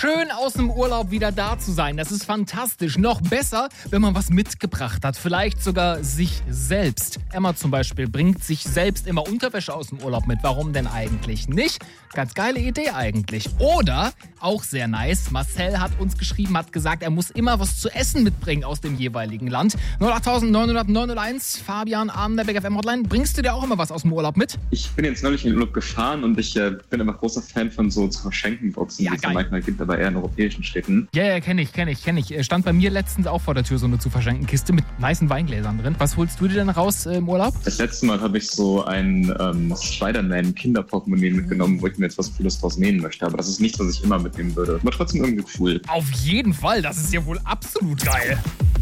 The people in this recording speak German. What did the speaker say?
schön aus dem Urlaub wieder da zu sein. Das ist fantastisch. Noch besser, wenn man was mitgebracht hat. Vielleicht sogar sich selbst. Emma zum Beispiel bringt sich selbst immer Unterwäsche aus dem Urlaub mit. Warum denn eigentlich nicht? Ganz geile Idee eigentlich. Oder, auch sehr nice, Marcel hat uns geschrieben, hat gesagt, er muss immer was zu essen mitbringen aus dem jeweiligen Land. 08900 901, Fabian an der Big FM Hotline. Bringst du dir auch immer was aus dem Urlaub mit? Ich bin jetzt neulich in den Urlaub gefahren und ich bin immer großer Fan von so zu verschenken Boxen, die es manchmal gibt, aber eher in europäischen Städten. Ja, kenn ich. Stand bei mir letztens auch vor der Tür so eine zu verschenken Kiste mit weißen Weingläsern drin. Was holst du dir denn raus im Urlaub? Das letzte Mal habe ich so ein Spider-Man-Kinderportemonnaie mitgenommen, wo ich mir jetzt was Cooles draus nähen möchte. Aber das ist nichts, was ich immer mitnehmen würde. Aber trotzdem irgendwie cool. Auf jeden Fall, das ist ja wohl absolut geil.